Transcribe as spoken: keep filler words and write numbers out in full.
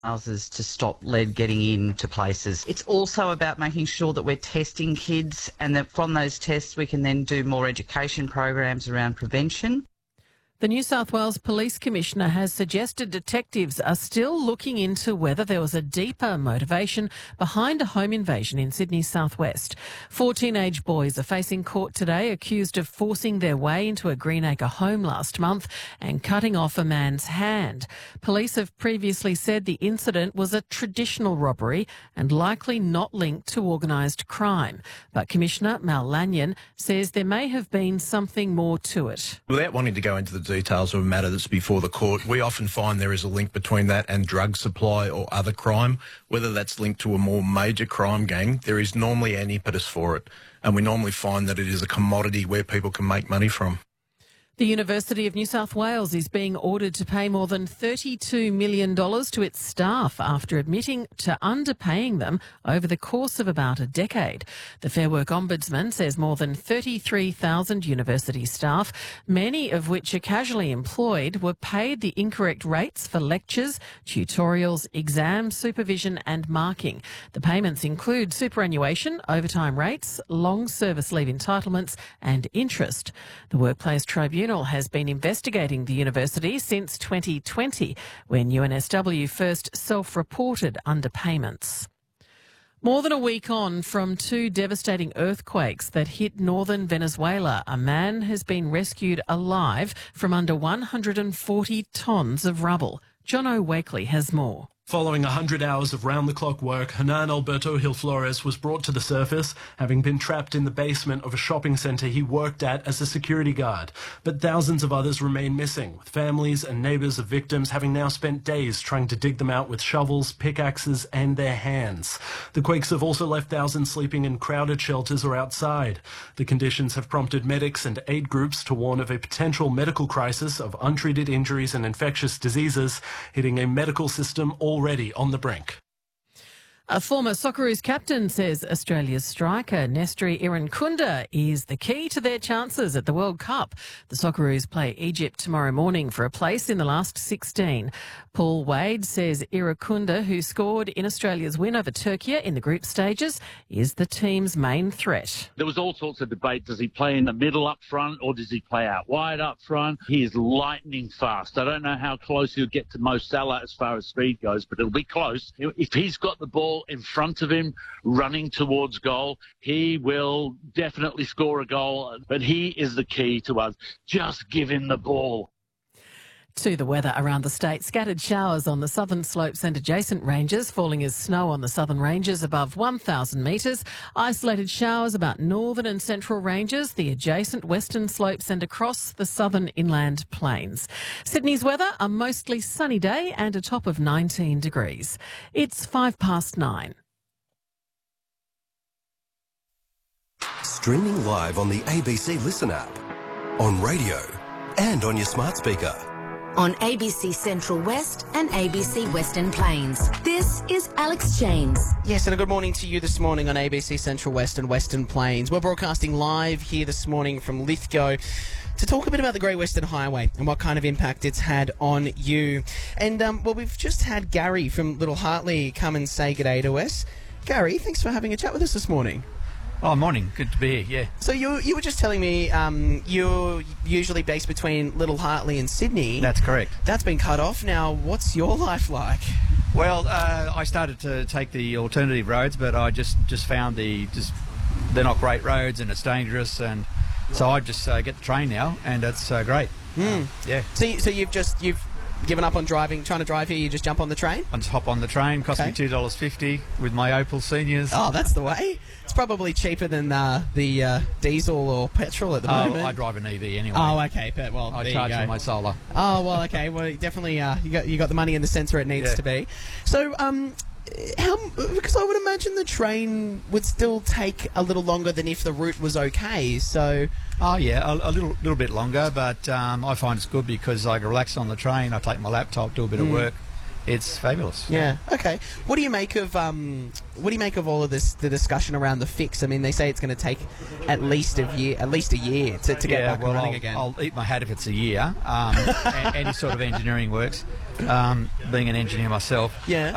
houses to stop lead getting into places. It's also about making sure that we're testing kids and that from those tests we can then do more education programs around prevention. The New South Wales Police Commissioner has suggested detectives are still looking into whether there was a deeper motivation behind a home invasion in Sydney's southwest. Four teenage boys are facing court today accused of forcing their way into a Greenacre home last month and cutting off a man's hand. Police have previously said the incident was a traditional robbery and likely not linked to organised crime. But Commissioner Mal Lanyon says there may have been something more to it. Without wanting to go into the details of a matter that's before the court, we often find there is a link between that and drug supply or other crime. Whether that's linked to a more major crime gang, there is normally an impetus for it, and we normally find that it is a commodity where people can make money from. The University of New South Wales is being ordered to pay more than thirty-two million dollars to its staff after admitting to underpaying them over the course of about a decade. The Fair Work Ombudsman says more than thirty-three thousand university staff, many of which are casually employed, were paid the incorrect rates for lectures, tutorials, exams, supervision and marking. The payments include superannuation, overtime rates, long service leave entitlements and interest. The Workplace Tribunal has been investigating the university since twenty twenty, when U N S W first self-reported underpayments. More than a week on from two devastating earthquakes that hit northern Venezuela, a man has been rescued alive from under one hundred forty tonnes of rubble. John O'Wakely has more. Following one hundred hours of round-the-clock work, Hernan Alberto Gil Flores was brought to the surface, having been trapped in the basement of a shopping centre he worked at as a security guard. But thousands of others remain missing, with families and neighbours of victims having now spent days trying to dig them out with shovels, pickaxes and their hands. The quakes have also left thousands sleeping in crowded shelters or outside. The conditions have prompted medics and aid groups to warn of a potential medical crisis of untreated injuries and infectious diseases hitting a medical system all already on the brink. A former Socceroos captain says Australia's striker Nestri Irankunda is the key to their chances at the World Cup. The Socceroos play Egypt tomorrow morning for a place in the last sixteen. Paul Wade says Irankunda, who scored in Australia's win over Turkey in the group stages, is the team's main threat. There was all sorts of debate. Does he play in the middle up front or does he play out wide up front? He is lightning fast. I don't know how close he'll get to Mo Salah as far as speed goes, but it'll be close. If he's got the ball in front of him running towards goal, he will definitely score a goal, but he is the key to us. Just give him the ball. To the weather around the state, scattered showers on the southern slopes and adjacent ranges, falling as snow on the southern ranges above one thousand metres. Isolated showers about northern and central ranges, the adjacent western slopes and across the southern inland plains. Sydney's weather, a mostly sunny day and a top of nineteen degrees. It's five past nine. Streaming live on the A B C Listen app, on radio and on your smart speaker. On A B C Central West and A B C Western Plains. This is Alex James. Yes, and a good morning to you this morning on A B C Central West and Western Plains. We're broadcasting live here this morning from Lithgow to talk a bit about the Great Western Highway and what kind of impact it's had on you. And, um, well, we've just had Gary from Little Hartley come and say g'day to us. Gary, thanks for having a chat with us this morning. Oh, morning. Good to be here, yeah. So you you were just telling me um, you're usually based between Little Hartley and Sydney. That's correct. That's been cut off now. What's your life like? Well, uh, I started to take the alternative roads, but I just, just found the just they're not great roads and it's dangerous, and so I just uh, get the train now, and it's uh, great. Mm. Uh, yeah. So you, so you've just you've given up on driving, trying to drive here. You just jump on the train. I just hop on the train. Cost Okay. me two dollars fifty with my Opel Seniors. Oh, that's the way. It's probably cheaper than uh, the uh, diesel or petrol at the Oh, moment. I drive an E V anyway. Oh, okay. But, well, I there charge you go. for my solar. Oh, well, okay. Well, you definitely, uh, you got you got the money in the sense where it needs Yeah. to be. So, um, how? Because I would imagine the train would still take a little longer than if the route was okay. So, Oh yeah, a, a little little bit longer, but um, I find it's good because I can relax on the train. I take my laptop, do a bit Mm. of work. It's fabulous. yeah, okay. What do you make of um? What do you make of all of this? The discussion around the fix. I mean, they say it's going to take at least a year, at least a year to, to get yeah, back well, and running I'll, again. I'll eat my hat if it's a year. Um, a- any sort of engineering works. Um, being an engineer myself. Yeah.